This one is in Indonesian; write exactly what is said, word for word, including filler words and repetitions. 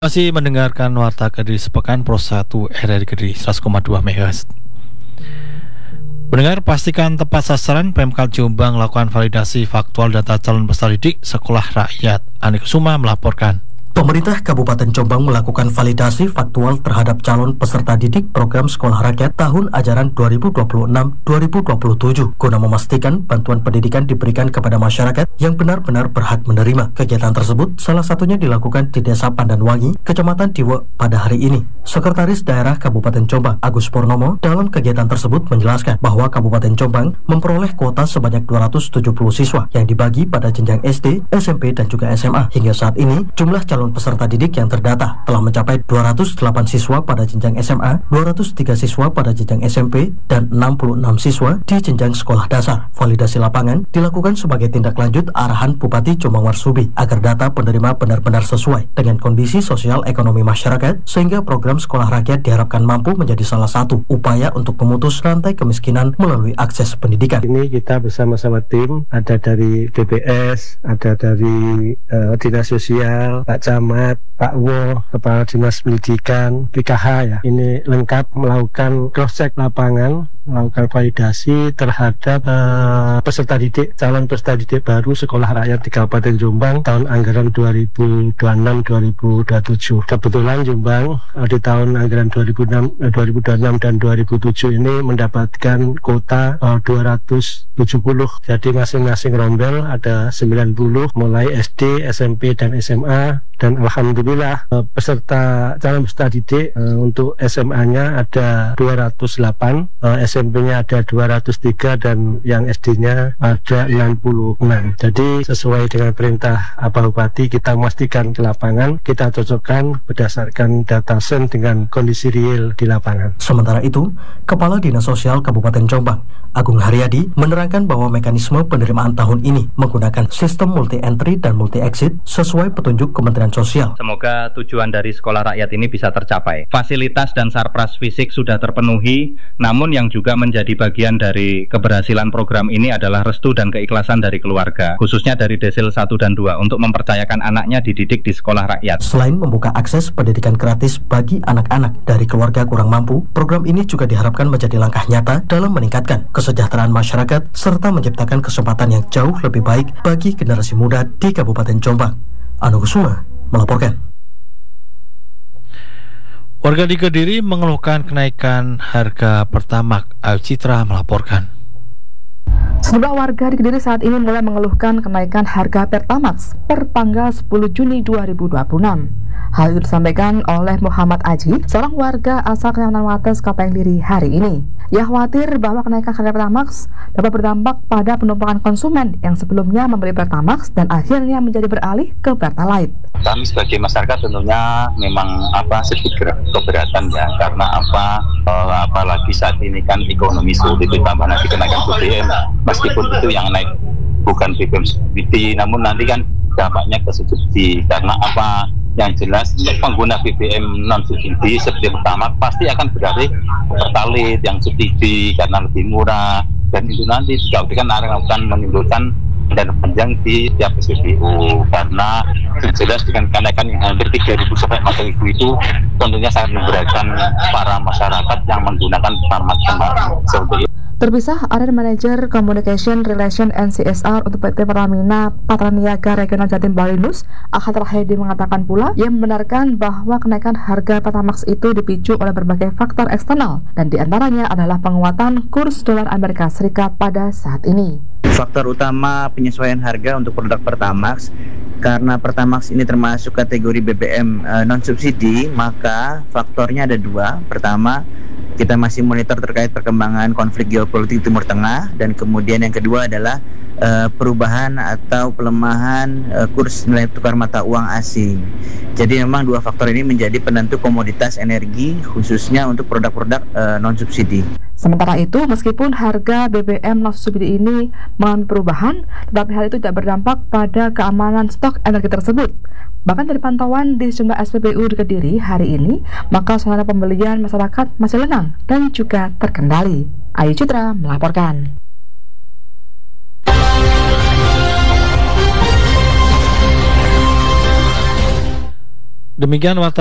Masih mendengarkan Warta Kediri Sepekan Pro satu R R I Kediri seratus koma dua MHz. Mendengar pastikan tepat sasaran. Pemkab Jombang melakukan validasi faktual data calon peserta didik sekolah rakyat. Ani Kusuma melaporkan. Pemerintah Kabupaten Jombang melakukan validasi faktual terhadap calon peserta didik program sekolah rakyat tahun ajaran dua ribu dua puluh enam dua ribu dua puluh tujuh guna memastikan bantuan pendidikan diberikan kepada masyarakat yang benar-benar berhak menerima. Kegiatan tersebut salah satunya dilakukan di Desa Pandanwangi, Kecamatan Diwe pada hari ini. Sekretaris Daerah Kabupaten Jombang, Agus Purnomo, dalam kegiatan tersebut menjelaskan bahwa Kabupaten Jombang memperoleh kuota sebanyak dua ratus tujuh puluh siswa yang dibagi pada jenjang S D, S M P, dan juga S M A. Hingga saat ini, jumlah calon peserta didik yang terdata telah mencapai dua ratus delapan siswa pada jenjang S M A, dua ratus tiga siswa pada jenjang S M P, dan enam puluh enam siswa di jenjang sekolah dasar. Validasi lapangan dilakukan sebagai tindak lanjut arahan Bupati Jombang Marsudi agar data penerima benar-benar sesuai dengan kondisi sosial ekonomi masyarakat, sehingga program sekolah rakyat diharapkan mampu menjadi salah satu upaya untuk memutus rantai kemiskinan melalui akses pendidikan. Ini kita bersama-sama tim, ada dari B P S, ada dari uh, Dinas Sosial, Pak Camat, Pak Wo, Kepala Dinas Pendidikan, P K H ya. Ini lengkap melakukan cross-check lapangan, melakukan validasi terhadap uh, peserta didik, calon peserta didik baru sekolah rakyat di Kabupaten Jombang tahun anggaran dua ribu dua puluh enam dua ribu dua puluh tujuh. Kebetulan Jombang uh, di tahun anggaran dua ribu dua puluh enam dan dua ribu tujuh ini mendapatkan kuota uh, dua ratus tujuh puluh. Jadi masing-masing rombel ada sembilan puluh mulai S D, S M P, dan S M A. Dan alhamdulillah uh, peserta calon peserta didik uh, untuk S M A-nya ada dua ratus delapan, uh, S M P-nya ada dua ratus tiga, dan yang S D-nya ada enam puluh enam. Jadi sesuai dengan perintah Bapak Bupati, kita memastikan ke lapangan, kita cocokkan berdasarkan data sen dengan kondisi real di lapangan. Sementara itu, Kepala Dinas Sosial Kabupaten Jombang, Agung Haryadi, menerangkan bahwa mekanisme penerimaan tahun ini menggunakan sistem multi-entry dan multi-exit sesuai petunjuk Kementerian Sosial. Semoga tujuan dari sekolah rakyat ini bisa tercapai. Fasilitas dan sarpras fisik sudah terpenuhi, namun yang juga menjadi bagian dari keberhasilan program ini adalah restu dan keikhlasan dari keluarga, khususnya dari desil satu dan dua, untuk mempercayakan anaknya dididik di sekolah rakyat. Selain membuka akses pendidikan gratis bagi anak-anak dari keluarga kurang mampu, program ini juga diharapkan menjadi langkah nyata dalam meningkatkan kesejahteraan masyarakat serta menciptakan kesempatan yang jauh lebih baik bagi generasi muda di Kabupaten Jombang. Anu Kusuma melaporkan. Warga di Kediri mengeluhkan kenaikan harga Pertamax. Ayu Citra melaporkan. Sejumlah warga di Kediri saat ini mulai mengeluhkan kenaikan harga Pertamax per tanggal sepuluh Juni dua ribu dua puluh enam. Hal itu disampaikan oleh Muhammad Aji, seorang warga asal Kecamatan Wates, Kabupaten Kediri hari ini. Ia khawatir bahwa kenaikan harga Pertamax dapat berdampak pada penumpangan konsumen yang sebelumnya membeli Pertamax dan akhirnya menjadi beralih ke Pertalite. Kami sebagai masyarakat tentunya memang apa sedikit keberatan ya, karena apa uh, apalagi saat ini kan ekonomi sulit, ditambah nanti kenaikan B B M, meskipun itu yang naik bukan B B M subsidi, namun nanti kan dampaknya ke subsidi, karena apa yang jelas pengguna B B M non subsidi seperti pertama pasti akan beralih ke Pertalite yang subsidi karena lebih murah, dan itu nanti juga kan akan menimbulkan dan panjang di tiap S P B U, karena jelas dengan kenaikan yang hampir tiga ribu sampai empat ribu itu tentunya sangat memberatkan para masyarakat yang menggunakan Pertamax seperti itu. Terpisah, ada Manager Communication Relation and C S R untuk P T Pertamina Patraniaga Regional Jatim Balinus, Ahad Rahedi, mengatakan pula ia membenarkan bahwa kenaikan harga Pertamax itu dipicu oleh berbagai faktor eksternal, dan diantaranya adalah penguatan kurs dolar Amerika Serikat pada saat ini. Faktor utama penyesuaian harga untuk produk Pertamax, karena Pertamax ini termasuk kategori B B M e, non-subsidi, maka faktornya ada dua. Pertama, kita masih monitor terkait perkembangan konflik geopolitik Timur Tengah, dan kemudian yang kedua adalah uh, perubahan atau pelemahan uh, kurs nilai tukar mata uang asing. Jadi memang dua faktor ini menjadi penentu komoditas energi, khususnya untuk produk-produk uh, non-subsidi. Sementara itu, meskipun harga B B M non-subsidi ini mengalami perubahan, tetapi hal itu tidak berdampak pada keamanan stok energi tersebut. Bahkan dari pantauan di sejumlah S P B U di Kediri hari ini, maka suasana pembelian masyarakat masih lenang dan juga terkendali. Ayu Citra melaporkan. Demikian warta